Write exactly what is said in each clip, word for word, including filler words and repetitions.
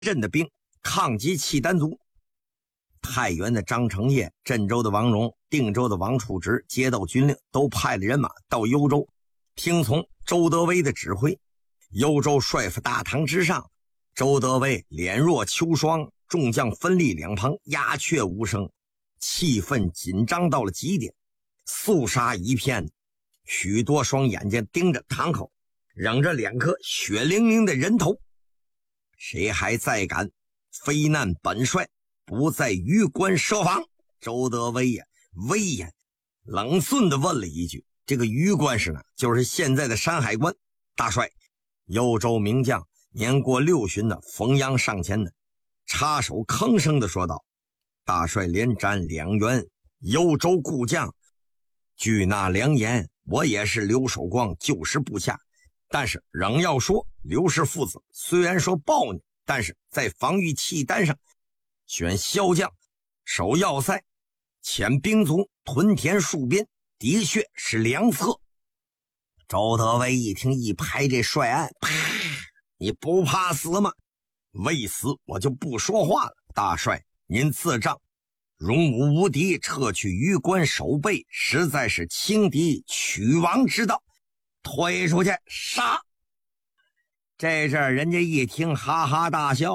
镇的兵抗击契丹族。太原的张承业、镇州的王荣、定州的王处直接到军令，都派了人马到幽州，听从周德威的指挥。幽州帅府大堂之上，周德威脸若秋霜，众将分立两旁，鸦雀无声，气氛紧张到了极点，肃杀一片。许多双眼睛盯着堂口，扔着两颗血淋淋的人头。谁还再敢非难本帅，不在榆关设防？周德威呀，威严冷峻地问了一句。这个榆关是呢，就是现在的山海关。大帅，幽州名将年过六旬的冯阳上前呢，插手吭声地说道：大帅连斩两员幽州故将，据那良言，我也是刘守光旧时部下，但是仍要说，刘氏父子虽然说暴虐，但是在防御契丹上选骁将守要塞，遣兵卒屯田戍边，的确是良策。周德威一听，一拍这帅案，啪！你不怕死吗？未死我就不说话了。大帅您自仗荣武无敌，撤去榆关守备，实在是轻敌取王之道，推出去杀！这阵儿人家一听，哈哈大笑。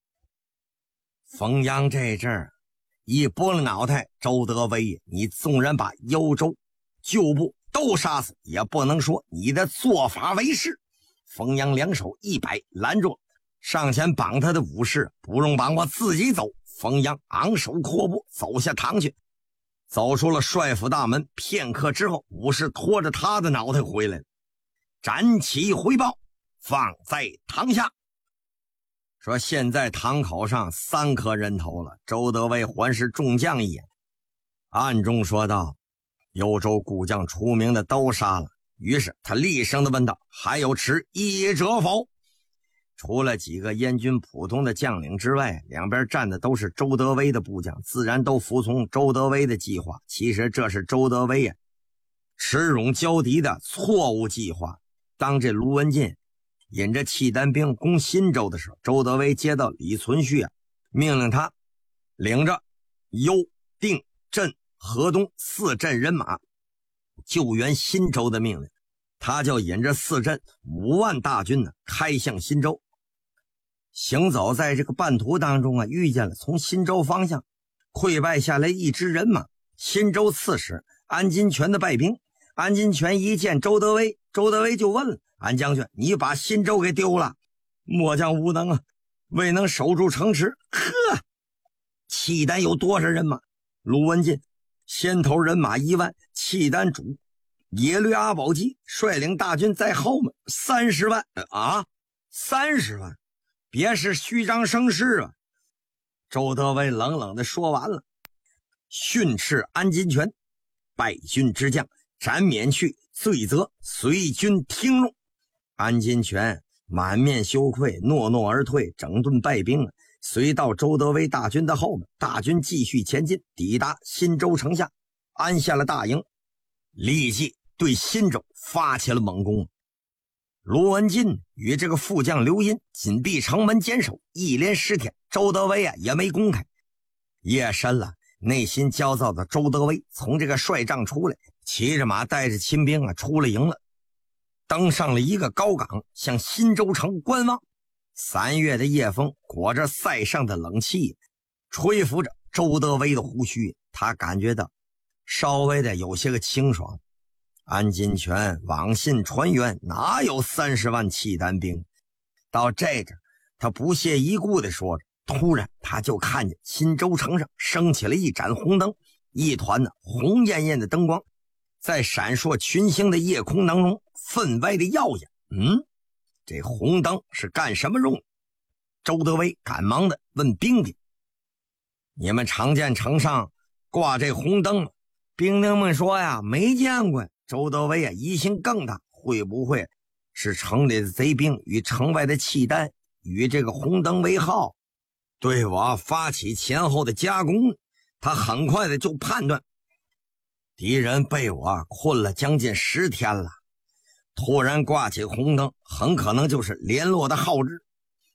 冯阳这阵儿一拨了脑袋，周德威，你纵然把幽州旧部都杀死，也不能说你的做法为是。冯阳两手一摆，拦住上前绑他的武士，不用绑，我自己走。冯阳昂首阔步走下堂去，走出了帅府大门，片刻之后，武士拖着他的脑袋回来了，斩旗回报，放在堂下。说现在堂口上三颗人头了。周德威环视众将一眼，暗中说道：幽州故将出名的都杀了。于是他厉声地问道：还有持异议者否？除了几个燕军普通的将领之外，两边站的都是周德威的部将，自然都服从周德威的计划。其实这是周德威呀耻辱交敌的错误计划。当这卢文进引着契丹兵攻新州的时候，周德威接到李存勖啊命令他领着幽、定、镇、河东四镇人马救援新州的命令，他就引着四镇五万大军呢开向新州。行走在这个半途当中啊，遇见了从新州方向溃败下来一支人马，新州刺史安金泉的败兵。安金泉一见周德威，周德威就问了：安将军，你把新州给丢了？末将无能啊，未能守住城池。呵，契丹有多少人马？卢文进先头人马一万，契丹主耶律阿保机率领大军在后面三十万啊，三十万，别是虚张声势啊！周德威冷冷地说完了，训斥安金泉：败军之将，斩免去，罪责随军听用。安金泉满面羞愧，诺诺而退，整顿败兵，随到周德威大军的后面。大军继续前进，抵达新州城下，安下了大营，立即对新州发起了猛攻。卢文进与这个副将刘殷紧闭城门坚守，一连十天，周德威啊也没攻开。夜深了，内心焦躁的周德威从这个帅帐出来，骑着马带着亲兵啊出了营了，登上了一个高岗，向新州城观望。三月的夜风裹着塞上的冷气，吹拂着周德威的胡须，他感觉到稍微的有些个清爽。安金泉往信传言，哪有三十万契丹兵？到这阵他不屑一顾地说着，突然他就看见新州城上升起了一盏红灯，一团的红艳艳的灯光在闪烁群星的夜空当中分外的耀眼。嗯，这红灯是干什么用的？周德威赶忙的问兵丁：你们常见城上挂这红灯吗？兵丁们说呀，没见过。周德威啊疑心更大，会不会是城里的贼兵与城外的契丹与这个红灯为号，对我发起前后的夹攻？他很快的就判断，敌人被我困了将近十天了，突然挂起红灯，很可能就是联络的号志。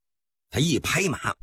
他一拍马，